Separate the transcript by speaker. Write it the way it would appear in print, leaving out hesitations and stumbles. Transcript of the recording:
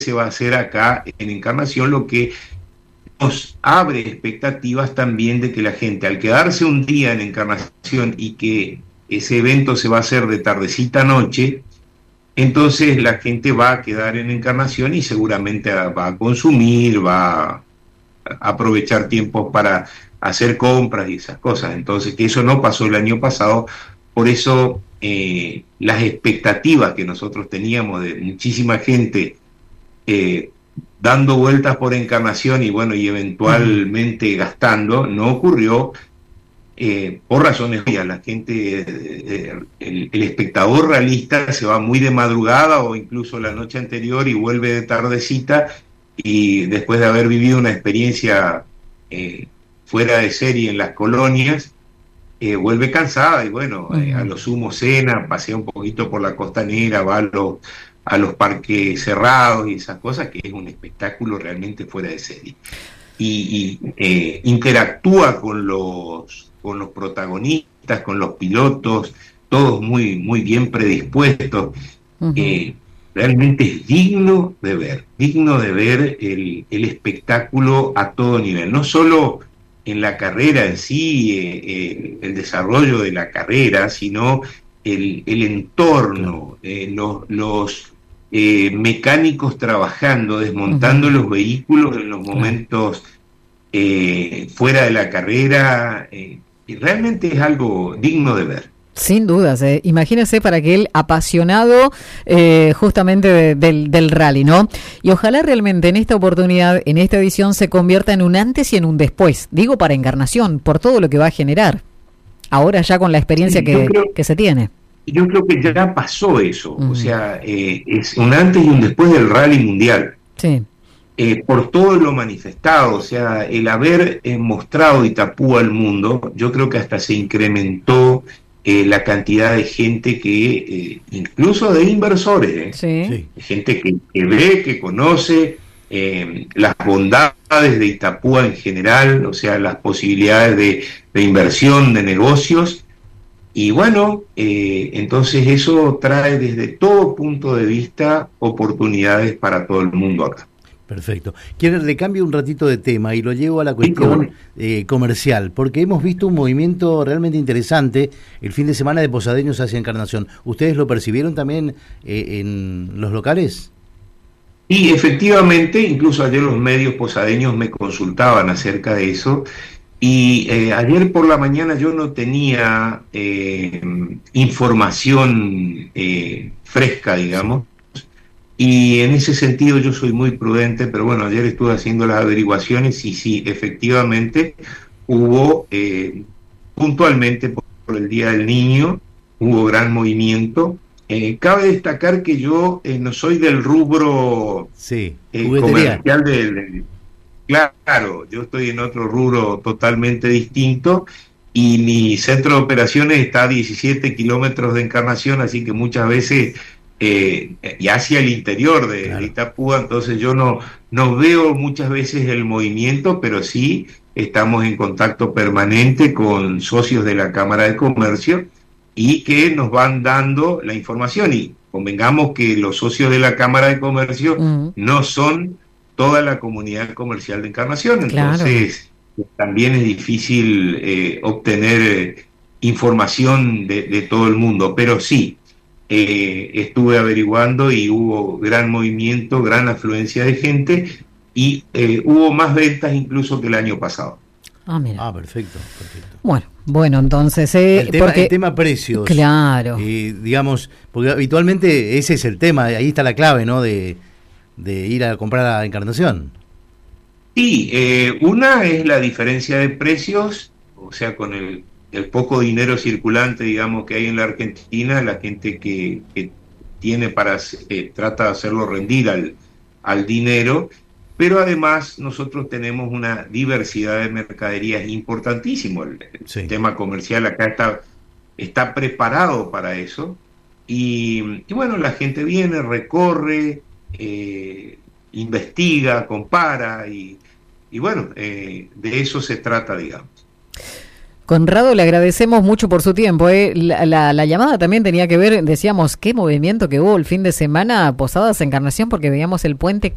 Speaker 1: se va a hacer acá en Encarnación, lo que nos abre expectativas también de que la gente, al quedarse un día en Encarnación y que ese evento se va a hacer de tardecita a noche, entonces la gente va a quedar en Encarnación y seguramente va a consumir, va a aprovechar tiempos para hacer compras y esas cosas. Entonces, que eso no pasó el año pasado, por eso las expectativas que nosotros teníamos de muchísima gente dando vueltas por Encarnación y bueno, y eventualmente gastando, no ocurrió por razones obvias. La gente, el espectador realista se va muy de madrugada o incluso la noche anterior y vuelve de tardecita, y después de haber vivido una experiencia fuera de serie en las colonias, vuelve cansada y bueno, a lo sumo cena, pasea un poquito por la costanera, va a los parques cerrados y esas cosas, que es un espectáculo realmente fuera de serie. Y interactúa con los protagonistas, con los pilotos, todos muy, muy bien predispuestos. Realmente es digno de ver el espectáculo a todo nivel, no solo en la carrera en sí, el desarrollo de la carrera, sino el entorno, los mecánicos trabajando, desmontando los vehículos en los momentos fuera de la carrera, y realmente es algo digno de ver.
Speaker 2: Sin dudas, imagínese para aquel apasionado justamente del rally, ¿no? Y ojalá realmente en esta oportunidad, en esta edición, se convierta en un antes y en un después. Digo, para Encarnación, por todo lo que va a generar. Ahora ya con la experiencia que se tiene.
Speaker 1: Yo creo que ya pasó eso. O sea, es un antes y un después del rally mundial.
Speaker 2: Sí.
Speaker 1: Por todo lo manifestado, o sea, el haber mostrado Itapúa al mundo, yo creo que hasta se incrementó la cantidad de gente que, incluso de inversores, gente que ve, que conoce las bondades de Itapúa en general, o sea, las posibilidades de inversión, de negocios, y bueno, entonces eso trae desde todo punto de vista oportunidades para todo el mundo acá.
Speaker 3: Perfecto. Le cambio un ratito de tema y lo llevo a la cuestión comercial, porque hemos visto un movimiento realmente interesante el fin de semana de posadeños hacia Encarnación. ¿Ustedes lo percibieron también en los locales?
Speaker 1: Y efectivamente, incluso ayer los medios posadeños me consultaban acerca de eso, y ayer por la mañana yo no tenía información fresca, digamos. Y en ese sentido yo soy muy prudente, pero bueno, ayer estuve haciendo las averiguaciones y sí, efectivamente hubo, puntualmente por el Día del Niño, hubo gran movimiento. Cabe destacar que yo no soy del rubro comercial claro, yo estoy en otro rubro totalmente distinto y mi centro de operaciones está a 17 kilómetros de Encarnación, así que muchas veces... y hacia el interior de Itapúa, entonces yo no veo muchas veces el movimiento, pero sí estamos en contacto permanente con socios de la Cámara de Comercio y que nos van dando la información, y convengamos que los socios de la Cámara de Comercio no son toda la comunidad comercial de Encarnación, entonces también es difícil obtener información de todo el mundo, pero sí, estuve averiguando y hubo gran movimiento, gran afluencia de gente y hubo más ventas incluso que el año pasado.
Speaker 2: Mira.
Speaker 3: Perfecto.
Speaker 2: Bueno, entonces...
Speaker 3: el tema precios.
Speaker 2: Claro.
Speaker 3: Digamos, porque habitualmente ese es el tema, ahí está la clave, ¿no? De ir a comprar a Encarnación.
Speaker 1: Sí, una es la diferencia de precios, o sea, con el poco dinero circulante, digamos, que hay en la Argentina, la gente que tiene trata de hacerlo rendir al dinero, pero además nosotros tenemos una diversidad de mercaderías importantísimo. El sistema comercial acá está preparado para eso, y bueno, la gente viene, recorre, investiga, compara, y bueno, de eso se trata, digamos.
Speaker 2: Conrado, le agradecemos mucho por su tiempo. La llamada también tenía que ver, decíamos, qué movimiento que hubo el fin de semana, Posadas Encarnación, porque veíamos el puente